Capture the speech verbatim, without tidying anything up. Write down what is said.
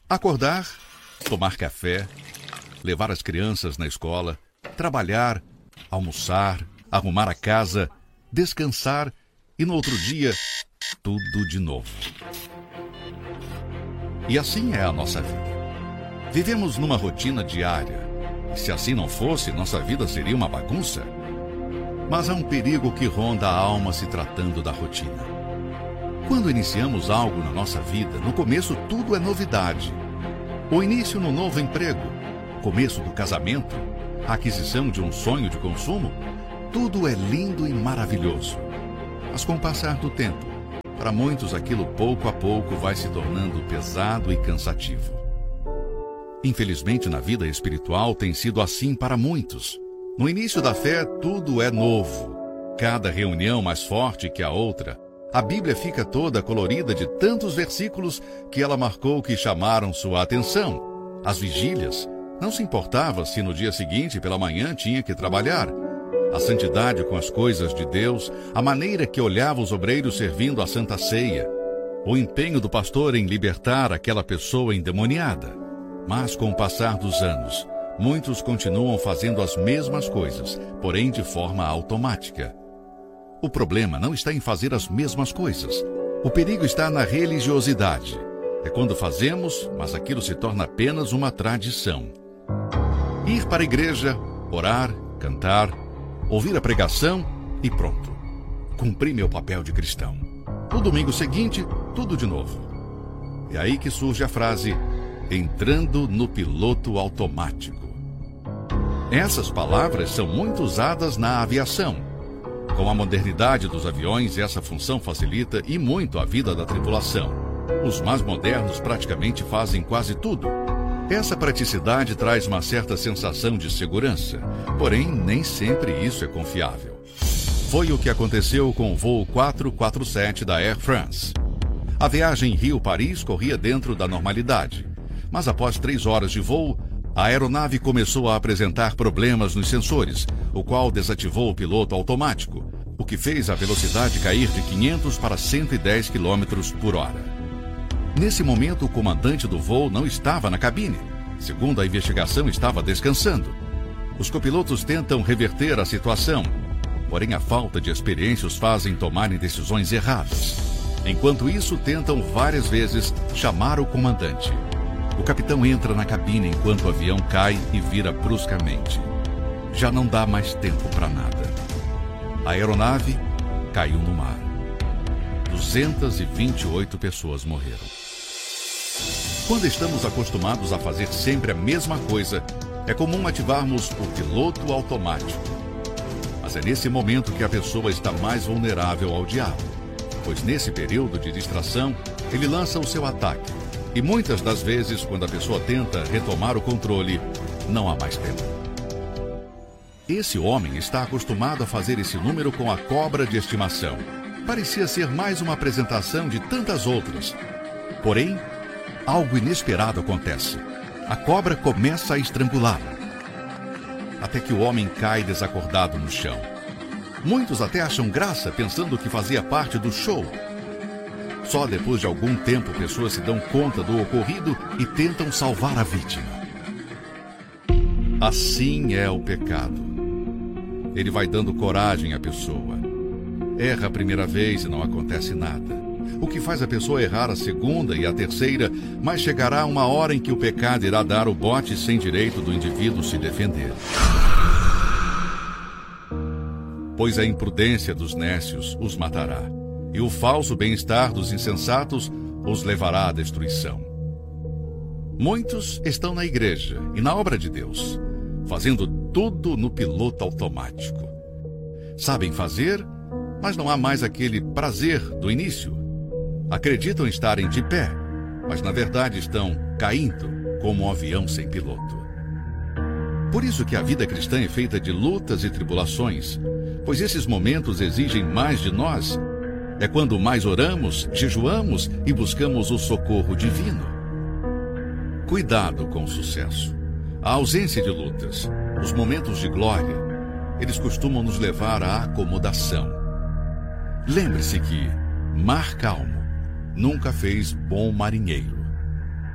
Acordar, tomar café, levar as crianças na escola, trabalhar, almoçar, arrumar a casa, descansar e no outro dia, tudo de novo. E assim é a nossa vida. Vivemos numa rotina diária. E se assim não fosse, nossa vida seria uma bagunça. Mas há um perigo que ronda a alma se tratando da rotina. Quando iniciamos algo na nossa vida, no começo tudo é novidade. O início no novo emprego, começo do casamento, a aquisição de um sonho de consumo, tudo é lindo e maravilhoso. Mas com o passar do tempo, para muitos aquilo pouco a pouco vai se tornando pesado e cansativo. Infelizmente, na vida espiritual tem sido assim para muitos. No início da fé, tudo é novo. Cada reunião mais forte que a outra. A Bíblia fica toda colorida de tantos versículos que ela marcou que chamaram sua atenção. As vigílias. Não se importava se no dia seguinte, pela manhã, tinha que trabalhar. A santidade com as coisas de Deus, a maneira que olhava os obreiros servindo a Santa Ceia, o empenho do pastor em libertar aquela pessoa endemoniada. Mas com o passar dos anos, muitos continuam fazendo as mesmas coisas, porém de forma automática. O problema não está em fazer as mesmas coisas. O perigo está na religiosidade. É quando fazemos, mas aquilo se torna apenas uma tradição. Ir para a igreja, orar, cantar, ouvir a pregação e pronto. Cumpri meu papel de cristão. No domingo seguinte, tudo de novo. É aí que surge a frase, entrando no piloto automático. Essas palavras são muito usadas na aviação. Com a modernidade dos aviões, essa função facilita e muito a vida da tripulação. Os mais modernos praticamente fazem quase tudo. Essa praticidade traz uma certa sensação de segurança, porém nem sempre isso é confiável. Foi o que aconteceu com o voo quatrocentos e quarenta e sete da Air France. A viagem Rio-Paris corria dentro da normalidade, mas após três horas de voo, a aeronave começou a apresentar problemas nos sensores, o qual desativou o piloto automático, o que fez a velocidade cair de quinhentos para cento e dez quilômetros por hora. Nesse momento, o comandante do voo não estava na cabine. Segundo a investigação, estava descansando. Os copilotos tentam reverter a situação, porém a falta de experiência os fazem tomarem decisões erradas. Enquanto isso, tentam várias vezes chamar o comandante. O capitão entra na cabine enquanto o avião cai e vira bruscamente. Já não dá mais tempo para nada. A aeronave caiu no mar. duzentas e vinte e oito pessoas morreram. Quando estamos acostumados a fazer sempre a mesma coisa, é comum ativarmos o piloto automático. Mas é nesse momento que a pessoa está mais vulnerável ao diabo, pois nesse período de distração, ele lança o seu ataque. E muitas das vezes, quando a pessoa tenta retomar o controle, não há mais tempo. Esse homem está acostumado a fazer esse número com a cobra de estimação. Parecia ser mais uma apresentação de tantas outras. Porém, algo inesperado acontece. A cobra começa a estrangulá-lo, até que o homem cai desacordado no chão. Muitos até acham graça, pensando que fazia parte do show. Só depois de algum tempo, pessoas se dão conta do ocorrido e tentam salvar a vítima. Assim é o pecado. Ele vai dando coragem à pessoa. Erra a primeira vez e não acontece nada. O que faz a pessoa errar a segunda e a terceira, mas chegará uma hora em que o pecado irá dar o bote sem direito do indivíduo se defender. Pois a imprudência dos nécios os matará, e o falso bem-estar dos insensatos os levará à destruição. Muitos estão na igreja e na obra de Deus, fazendo tudo no piloto automático. Sabem fazer, mas não há mais aquele prazer do início. Acreditam estarem de pé, mas na verdade estão caindo como um avião sem piloto. Por isso que a vida cristã é feita de lutas e tribulações, pois esses momentos exigem mais de nós. É quando mais oramos, jejuamos e buscamos o socorro divino. Cuidado com o sucesso. A ausência de lutas, os momentos de glória, eles costumam nos levar à acomodação. Lembre-se que mar calmo nunca fez bom marinheiro.